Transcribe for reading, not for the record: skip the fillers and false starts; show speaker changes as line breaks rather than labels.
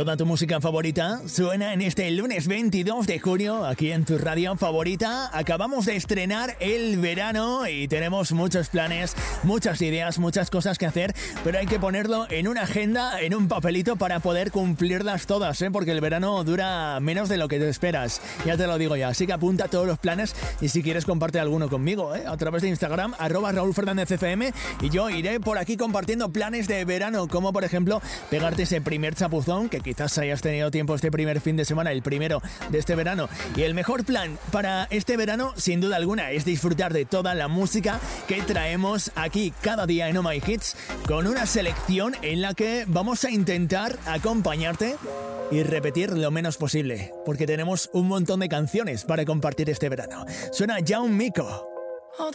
Toda tu música favorita suena en este lunes 22 de junio aquí en tu radio favorita. Acabamos de estrenar el verano y tenemos muchos planes, muchas ideas, muchas cosas que hacer, pero hay que ponerlo en una agenda, en un papelito para poder cumplirlas todas, porque el verano dura menos de lo que te esperas. Ya te lo digo ya, así que apunta todos los planes y si quieres comparte alguno conmigo, a través de Instagram, @RaúlFernándezFM, y yo iré por aquí compartiendo planes de verano, como por ejemplo pegarte ese primer chapuzón que quizás hayas tenido tiempo este primer fin de semana, el primero de este verano. Y el mejor plan para este verano, sin duda alguna, es disfrutar de toda la música que traemos aquí cada día en Oh My Hits, con una selección en la que vamos a intentar acompañarte y repetir lo menos posible, porque tenemos un montón de canciones para compartir este verano. Suena Young Miko.